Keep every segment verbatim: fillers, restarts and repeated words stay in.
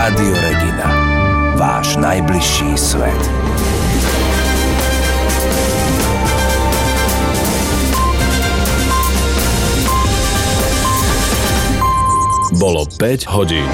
Rádio Regina. Váš najbližší svet. Bolo päť hodín.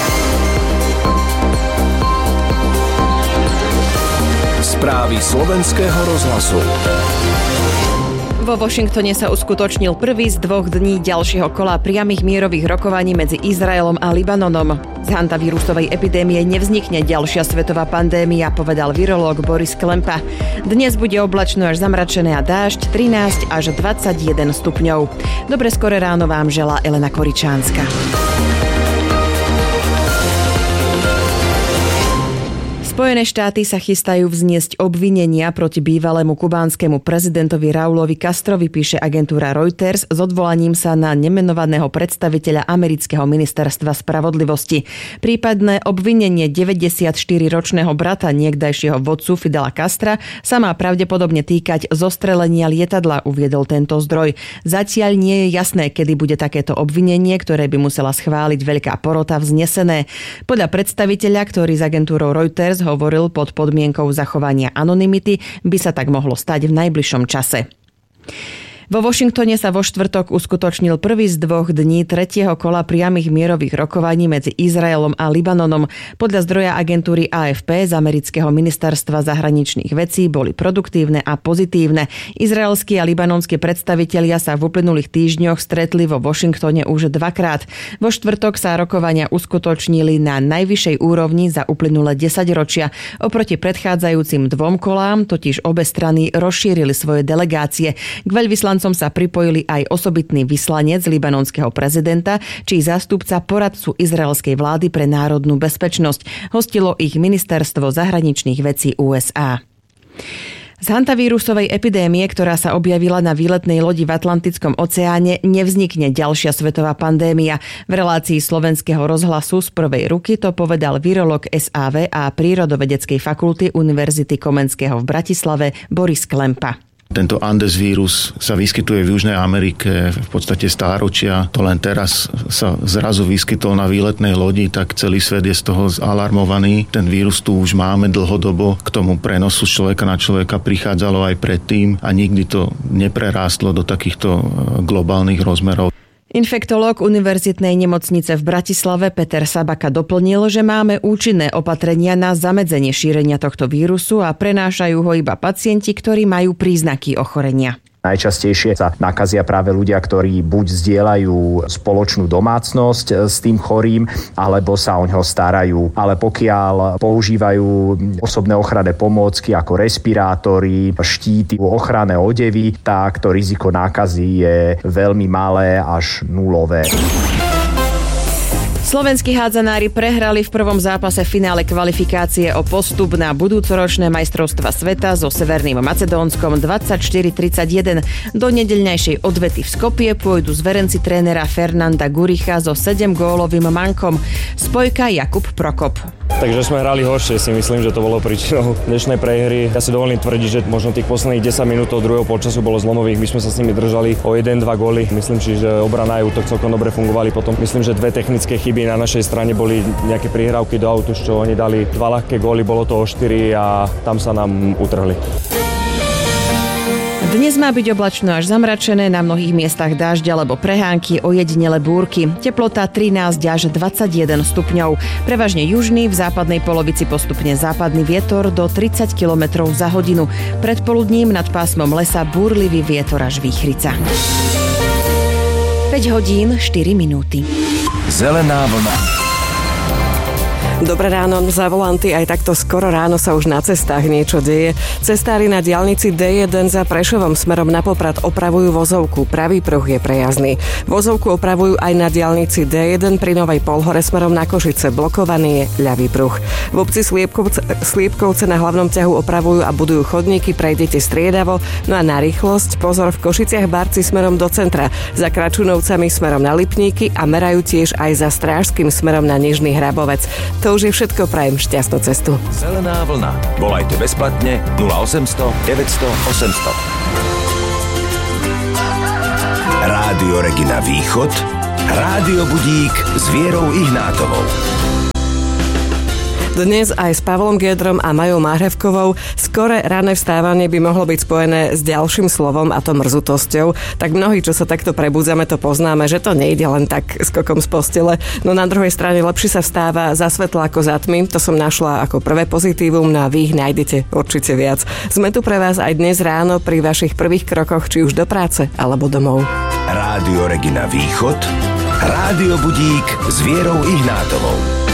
Správy slovenského rozhlasu. Vo Washingtone sa uskutočnil prvý z dvoch dní ďalšieho kola priamych mierových rokovaní medzi Izraelom a Libanonom. Z hantavírusovej epidémie nevznikne ďalšia svetová pandémia, povedal virológ Boris Klempa. Dnes bude oblačno až zamračené a dážď trinásť až dvadsaťjeden stupňov. Dobre skoré ráno vám želá Elena Koričánska. Spojené štáty sa chystajú vzniesť obvinenia proti bývalému kubánskemu prezidentovi Raulovi Castrovi, píše agentúra Reuters s odvolaním sa na nemenovaného predstaviteľa amerického ministerstva spravodlivosti. Prípadné obvinenie deväťdesiatštyriročného brata niekdajšieho vodcu Fidela Castra sa má pravdepodobne týkať zostrelenia lietadla, uviedol tento zdroj. Zatiaľ nie je jasné, kedy bude takéto obvinenie, ktoré by musela schváliť veľká porota, vznesené. Podľa predstaviteľa, ktorý s agentúrou Reuters hovoril pod podmienkou zachovania anonymity, by sa tak mohlo stať v najbližšom čase. Vo Washingtone sa vo štvrtok uskutočnil prvý z dvoch dní tretieho kola priamych mierových rokovaní medzi Izraelom a Libanonom. Podľa zdroja agentúry á ef pé z amerického ministerstva zahraničných vecí boli produktívne a pozitívne. Izraelskí a libanonskí predstavitelia sa v uplynulých týždňoch stretli vo Washingtone už dvakrát. Vo štvrtok sa rokovania uskutočnili na najvyššej úrovni za uplynulé desaťročia. Oproti predchádzajúcim dvom kolám totiž obe strany rozšírili svoje delegácie. K veľvyslancom sa pripojili aj osobitný vyslanec libanonského prezidenta či zástupca poradcu izraelskej vlády pre národnú bezpečnosť. Hostilo ich ministerstvo zahraničných vecí ú es á. Z hantavírusovej epidémie, ktorá sa objavila na výletnej lodi v Atlantickom oceáne, nevznikne ďalšia svetová pandémia. V relácii slovenského rozhlasu z prvej ruky to povedal virológ es á vé a prírodovedeckej fakulty Univerzity Komenského v Bratislave Boris Klempa. Tento Andes vírus sa vyskytuje v Južnej Amerike v podstate stáročia. To len teraz sa zrazu vyskytol na výletnej lodi, tak celý svet je z toho zalarmovaný. Ten vírus tu už máme dlhodobo. K tomu prenosu z človeka na človeka prichádzalo aj predtým a nikdy to neprerástlo do takýchto globálnych rozmerov. Infektológ Univerzitnej nemocnice v Bratislave Peter Sabaka doplnil, že máme účinné opatrenia na zamedzenie šírenia tohto vírusu a prenášajú ho iba pacienti, ktorí majú príznaky ochorenia. Najčastejšie sa nakazia práve ľudia, ktorí buď zdieľajú spoločnú domácnosť s tým chorým, alebo sa o ňoho starajú. Ale pokiaľ používajú osobné ochranné pomôcky ako respirátory, štíty, ochranné odevy, tak to riziko nákazy je veľmi malé až nulové. Slovenskí hádzanári prehrali v prvom zápase finále kvalifikácie o postup na budúcoročné majstrovstvá sveta so Severným Macedónskom dvadsaťštyri tridsaťjeden. Do nedeľňajšej odvety v Skopje pôjdu zverenci trénera Fernanda Guricha so sedemgólovým mankom. Spojka Jakub Prokop. Takže sme hrali horšie, si myslím, že to bolo príčinou dnešnej prehry. Ja si dovolím tvrdiť, že možno tých posledných desať minút od druhého polčasu bolo zlomových. My sme sa s nimi držali o jeden dva góly. Myslím si, že obrana aj útok celkom dobre fungovali. Potom myslím, že dve technické chyby na našej strane boli nejaké prihrávky do autu, čo oni dali dva ľahké góly, bolo to o štyri a tam sa nám utrhli. Dnes má byť oblačno až zamračené, na mnohých miestach dážď alebo prehánky, ojedinele búrky. Teplota trinásť až dvadsaťjeden stupňov. Prevažne južný, v západnej polovici postupne západný vietor do tridsať kilometrov za hodinu. Predpoludním nad pásmom lesa búrlivý vietor až výchrica. päť hodín štyri minúty. Zelená vlna. Dobré ráno, za volanty aj takto skoro ráno sa už na cestách niečo deje. Cestári na diaľnici dé jeden za Prešovom smerom na Poprad opravujú vozovku, pravý pruh je prejazdný. Vozovku opravujú aj na diaľnici dé jeden pri Novej Polhore smerom na Košice, blokovaný je ľavý pruh. V obci Sliepkovce, Sliepkovce na hlavnom ťahu opravujú a budujú chodníky, prejdete striedavo, no a na rýchlosť pozor v Košiciach Barci smerom do centra, za Kračunovcami smerom na Lipníky a merajú tiež aj za Strážskym smerom na Nižný Hrabovec. To už je všetko, prajem šťastnú cestu. Zelená vlna. Volajte bezplatne nula osemsto deväťsto osemsto. Rádio Regina Východ. Rádio Budík s Vierou Ihnátovou. Dnes aj s Pavlom Giedrom a Majou Máhrevkovou skore ranné vstávanie by mohlo byť spojené s ďalším slovom, a to mrzutosťou. Tak mnohí, čo sa takto prebudzame, to poznáme, že to nejde len tak skokom z postele. No na druhej strane lepšie sa vstáva za svetla ako za tmy. To som našla ako prvé pozitívum, no a vy ich nájdete určite viac. Sme tu pre vás aj dnes ráno pri vašich prvých krokoch, či už do práce alebo domov. Rádio Regina Východ, Rádio Budík s Vierou Ihnátovou.